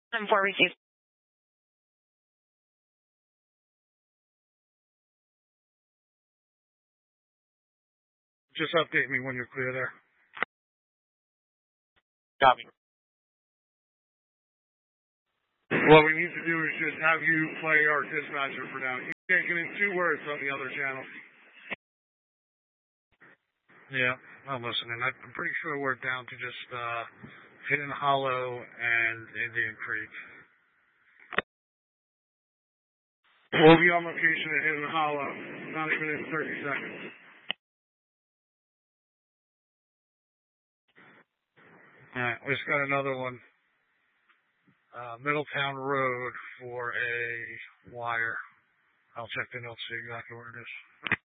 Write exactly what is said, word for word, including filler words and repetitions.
seven four received. Just update me when you're clear there. Copy. What we need to do is just have you play our dispatcher for now. You can't get in two words on the other channel. Yeah, I'm listening. I'm pretty sure we're down to just uh, Hidden Hollow and Indian Creek. We'll be on location at Hidden Hollow, not even in thirty seconds. Alright, we just got another one. Uh, Middletown Road for a wire. I'll check the notes, see exactly where it is.